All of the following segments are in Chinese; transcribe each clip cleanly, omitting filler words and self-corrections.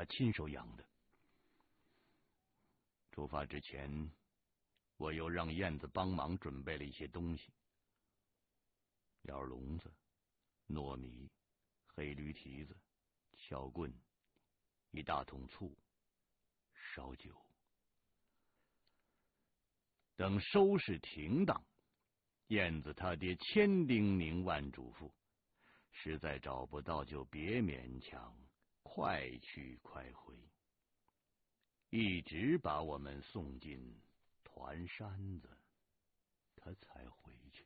亲手养的。出发之前，我又让燕子帮忙准备了一些东西：鸟笼子、糯米、黑驴蹄子、撬棍、一大桶醋、烧酒。等收拾停当，燕子他爹千叮咛万嘱咐，实在找不到就别勉强，快去快回，一直把我们送进团山子，他才回去。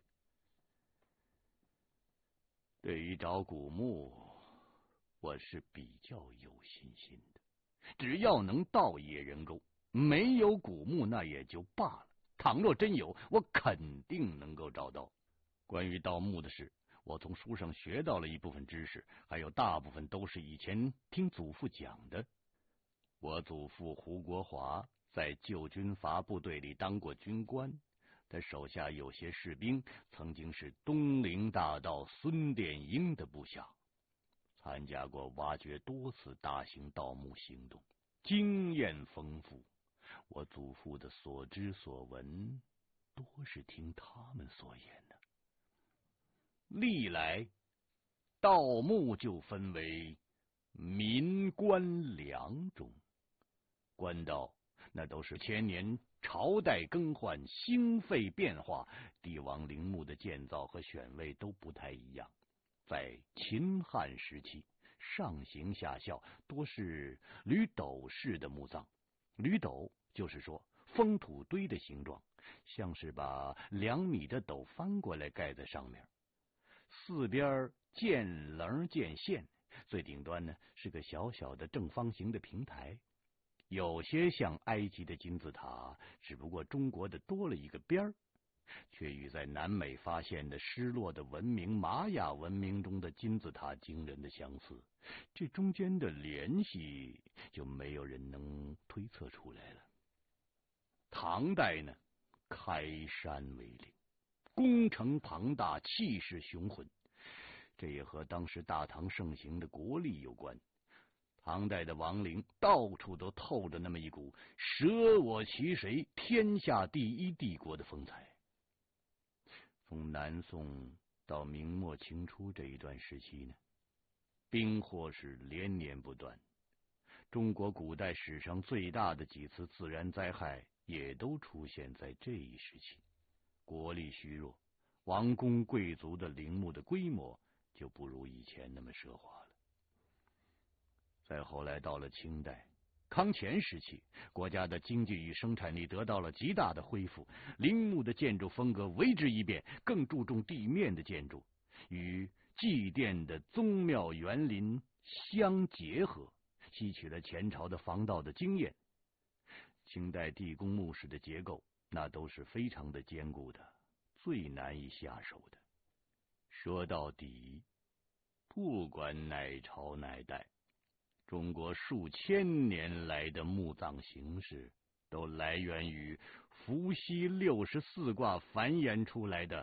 对于找古墓，我是比较有信心的，只要能到野人沟，没有古墓那也就罢了，倘若真有，我肯定能够找到。关于盗墓的事，我从书上学到了一部分知识，还有大部分都是以前听祖父讲的。我祖父胡国华在旧军阀部队里当过军官，他手下有些士兵曾经是东陵大盗孙殿英的部下，参加过挖掘多次大型盗墓行动，经验丰富。我祖父的所知所闻，多是听他们所言的。历来盗墓就分为民官两种，官盗那都是千年朝代更换，兴废变化，帝王陵墓的建造和选位都不太一样。在秦汉时期，上行下效，多是铝斗式的墓葬。铝斗就是说封土堆的形状，像是把2米的斗翻过来盖在上面，四边见棱见线，最顶端呢是个小小的正方形的平台。有些像埃及的金字塔，只不过中国的多了一个边儿，却与在南美发现的失落的文明玛雅文明中的金字塔惊人的相似。这中间的联系就没有人能推测出来了。唐代呢，开山为陵，工程庞大，气势雄浑，这也和当时大唐盛行的国力有关。唐代的王陵到处都透着那么一股舍我其谁，天下第一帝国的风采。从南宋到明末清初这一段时期呢，兵祸是连年不断，中国古代史上最大的几次自然灾害也都出现在这一时期。国力虚弱，王公贵族的陵墓的规模就不如以前那么奢华了。再后来到了清代、康乾时期，国家的经济与生产力得到了极大的恢复，陵墓的建筑风格为之一变，更注重地面的建筑，与祭奠的宗庙园林相结合，吸取了前朝的防盗的经验。清代地宫墓室的结构那都是非常的坚固的，最难以下手的。说到底，不管哪朝哪代，中国数千年来的墓葬形式都来源于伏羲64卦繁衍出来的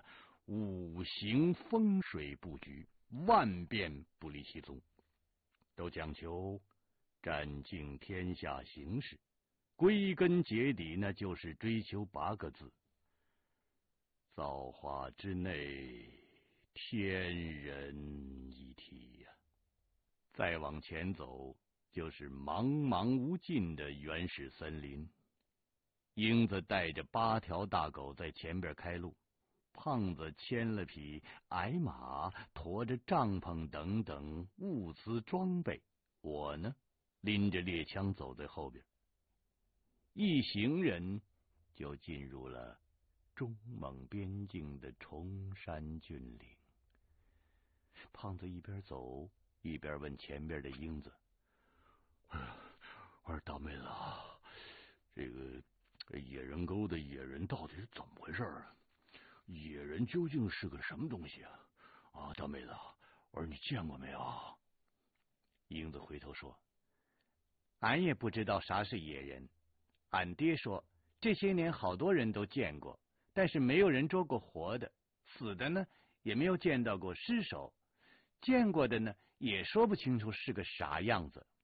5行风水布局，万变不离其宗，都讲求占尽天下形势，归根结底那就是追求8个字：造化之内，天人一体呀。再往前走，就是茫茫无尽的原始森林。英子带着8条大狗在前边开路，胖子牵了匹矮马，驮着帐篷等等物资装备，我呢拎着猎枪走在后边。一行人就进入了中蒙边境的崇山峻岭。胖子一边走一边问前边的英子：“我说大妹子啊，这个野人沟的野人到底是怎么回事啊？野人究竟是个什么东西啊？啊，大妹子，我说你见过没有？”英子回头说：“俺也不知道啥是野人，俺爹说这些年好多人都见过，但是没有人捉过活的，死的呢也没有见到过尸首，见过的呢也说不清楚是个啥样子。”